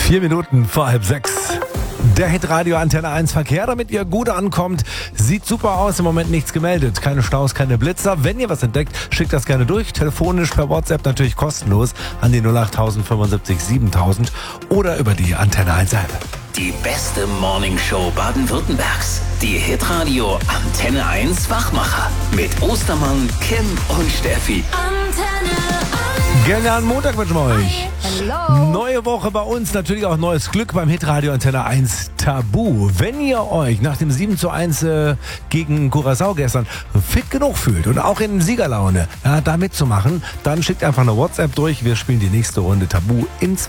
4 Minuten vor halb 6. Der Hitradio Antenne 1 Verkehr, damit ihr gut ankommt. Sieht super aus, im Moment nichts gemeldet. Keine Staus, keine Blitzer. Wenn ihr was entdeckt, schickt das gerne durch. Telefonisch, per WhatsApp natürlich kostenlos an die 08000 75 7000 oder über die Antenne 1 App. Die beste Morningshow Baden-Württembergs. Die Hitradio Antenne 1 Wachmacher. Mit Ostermann, Kim und Steffi. Gerne an Montag wünschen wir euch. Hello. Neue Woche bei uns, natürlich auch neues Glück beim Hitradio Antenne 1 Tabu. Wenn ihr euch nach dem 7:1 gegen Curaçao gestern fit genug fühlt und auch in Siegerlaune da mitzumachen, dann schickt einfach eine WhatsApp durch. Wir spielen die nächste Runde Tabu ins